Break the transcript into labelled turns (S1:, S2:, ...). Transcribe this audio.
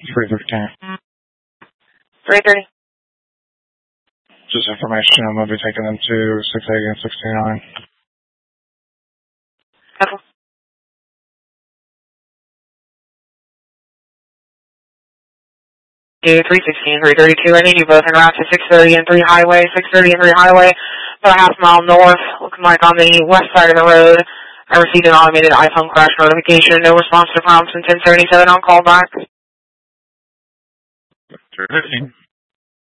S1: 3:15.
S2: 3:30.
S1: Just information, I'm going to be taking them to 680 and 69.
S2: Okay. Do 316, 332. I need you both en route to 630 and 3 Highway. 630 and 3 Highway, about a half mile north, looking like on the west side of the road. I received an automated iPhone crash notification. No response to prompts in 1077 on callback.
S1: 315.